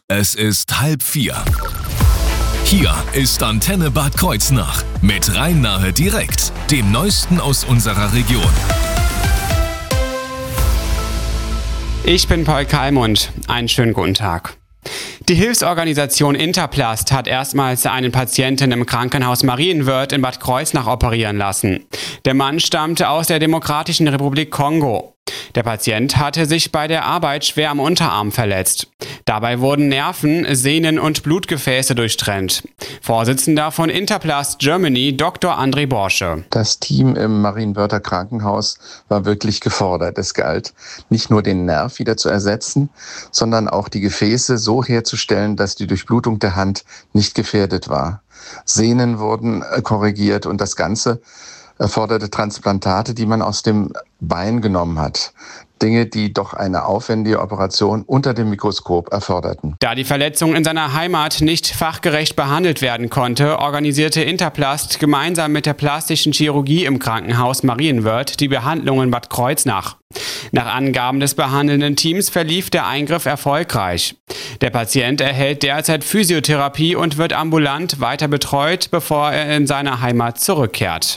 Es ist 3:30. Hier ist Antenne Bad Kreuznach mit Rhein-Nahe direkt, dem Neuesten aus unserer Region. Ich bin Paul Kalmund. Einen schönen guten Tag. Die Hilfsorganisation Interplast hat erstmals einen Patienten im Krankenhaus Marienwörth in Bad Kreuznach operieren lassen. Der Mann stammte aus der Demokratischen Republik Kongo. Der Patient hatte sich bei der Arbeit schwer am Unterarm verletzt. Dabei wurden Nerven, Sehnen und Blutgefäße durchtrennt. Vorsitzender von Interplast Germany, Dr. André Borsche. Das Team im Marienwörther Krankenhaus war wirklich gefordert. Es galt, nicht nur den Nerv wieder zu ersetzen, sondern auch die Gefäße so herzustellen, dass die Durchblutung der Hand nicht gefährdet war. Sehnen wurden korrigiert und das Ganze erforderte Transplantate, die man aus dem Bein genommen hat. Dinge, die doch eine aufwendige Operation unter dem Mikroskop erforderten. Da die Verletzung in seiner Heimat nicht fachgerecht behandelt werden konnte, organisierte Interplast gemeinsam mit der plastischen Chirurgie im Krankenhaus Marienwörth die Behandlung in Bad Kreuznach. Nach Angaben des behandelnden Teams verlief der Eingriff erfolgreich. Der Patient erhält derzeit Physiotherapie und wird ambulant weiter betreut, bevor er in seine Heimat zurückkehrt.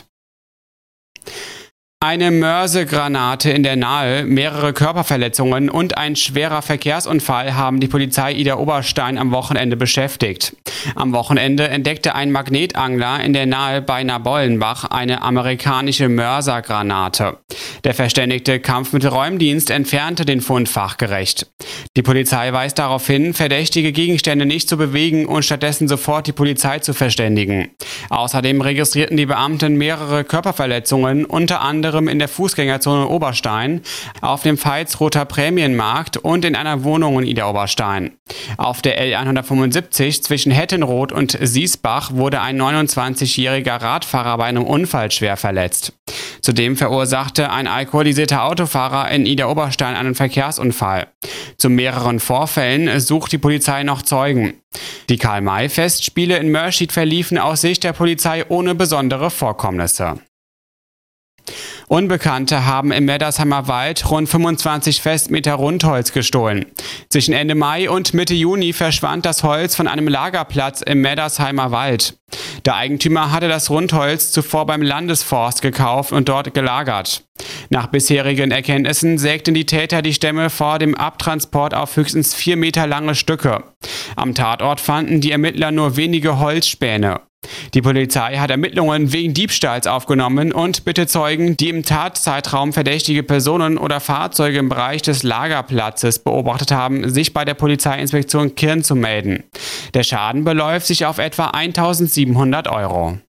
Eine Mörsergranate in der Nahe, mehrere Körperverletzungen und ein schwerer Verkehrsunfall haben die Polizei Ida Oberstein am Wochenende beschäftigt. Am Wochenende entdeckte ein Magnetangler in der Nahe bei Nabollenbach eine amerikanische Mörsergranate. Der verständigte Kampfmittelräumdienst entfernte den Fund fachgerecht. Die Polizei weist darauf hin, verdächtige Gegenstände nicht zu bewegen und stattdessen sofort die Polizei zu verständigen. Außerdem registrierten die Beamten mehrere Körperverletzungen, unter anderem in der Fußgängerzone Oberstein, auf dem Veitsroter Prämienmarkt und in einer Wohnung in Ida Oberstein. Auf der L175 zwischen Hettenroth und Siesbach wurde ein 29-jähriger Radfahrer bei einem Unfall schwer verletzt. Zudem verursachte ein alkoholisierter Autofahrer in Ida Oberstein einen Verkehrsunfall. Zu mehreren Vorfällen sucht die Polizei noch Zeugen. Die Karl-May-Festspiele in Mörschid verliefen aus Sicht der Polizei ohne besondere Vorkommnisse. Unbekannte haben im Meddersheimer Wald rund 25 Festmeter Rundholz gestohlen. Zwischen Ende Mai und Mitte Juni verschwand das Holz von einem Lagerplatz im Meddersheimer Wald. Der Eigentümer hatte das Rundholz zuvor beim Landesforst gekauft und dort gelagert. Nach bisherigen Erkenntnissen sägten die Täter die Stämme vor dem Abtransport auf höchstens 4 Meter lange Stücke. Am Tatort fanden die Ermittler nur wenige Holzspäne. Die Polizei hat Ermittlungen wegen Diebstahls aufgenommen und bittet Zeugen, die im Tatzeitraum verdächtige Personen oder Fahrzeuge im Bereich des Lagerplatzes beobachtet haben, sich bei der Polizeiinspektion Kirn zu melden. Der Schaden beläuft sich auf etwa 1.700 €.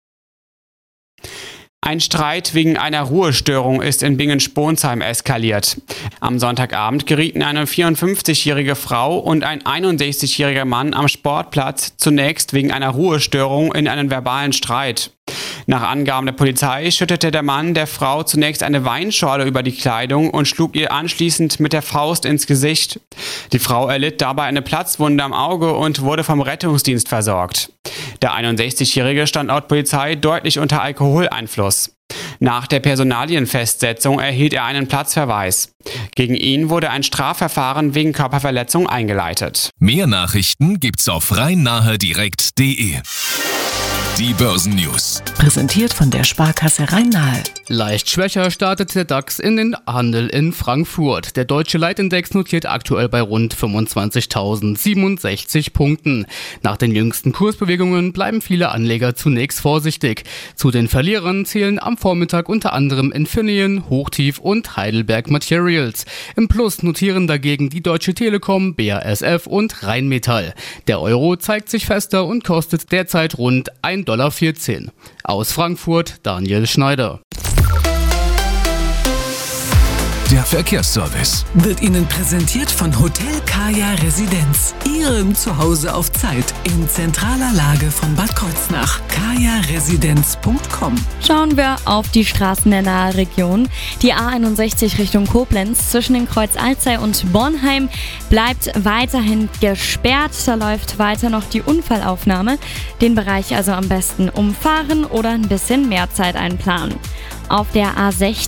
Ein Streit wegen einer Ruhestörung ist in Bingen-Sponsheim eskaliert. Am Sonntagabend gerieten eine 54-jährige Frau und ein 61-jähriger Mann am Sportplatz zunächst wegen einer Ruhestörung in einen verbalen Streit. Nach Angaben der Polizei schüttete der Mann der Frau zunächst eine Weinschorle über die Kleidung und schlug ihr anschließend mit der Faust ins Gesicht. Die Frau erlitt dabei eine Platzwunde am Auge und wurde vom Rettungsdienst versorgt. Der 61-Jährige stand laut Polizei deutlich unter Alkoholeinfluss. Nach der Personalienfestsetzung erhielt er einen Platzverweis. Gegen ihn wurde ein Strafverfahren wegen Körperverletzung eingeleitet. Mehr Nachrichten gibt's auf rhein-nahe-direkt.de. Die Börsennews. Präsentiert von der Sparkasse Rhein-Nahe. Leicht schwächer startet der DAX in den Handel in Frankfurt. Der deutsche Leitindex notiert aktuell bei rund 25.067 Punkten. Nach den jüngsten Kursbewegungen bleiben viele Anleger zunächst vorsichtig. Zu den Verlierern zählen am Vormittag unter anderem Infineon, Hochtief und Heidelberg Materials. Im Plus notieren dagegen die Deutsche Telekom, BASF und Rheinmetall. Der Euro zeigt sich fester und kostet derzeit rund $1,14. Aus Frankfurt Daniel Schneider. Der Verkehrsservice Wird Ihnen präsentiert von Hotel Kaya Residenz. Ihrem Zuhause auf Zeit in zentraler Lage von Bad Kreuznach. kajaresidenz.com. Schauen wir auf die Straßen der nahen Region. Die A61 Richtung Koblenz zwischen dem Kreuz Alzey und Bornheim bleibt weiterhin gesperrt. Da läuft weiter noch die Unfallaufnahme. Den Bereich also am besten umfahren oder ein bisschen mehr Zeit einplanen. Auf der A60